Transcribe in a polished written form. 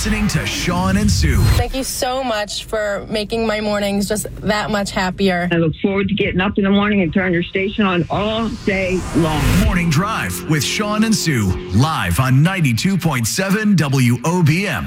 listening to Sean and Sue. Thank you so much for making my mornings just that much happier. I look forward to getting up in the morning and turning your station on all day long. Morning Drive with Sean and Sue, live on 92.7 WOBM.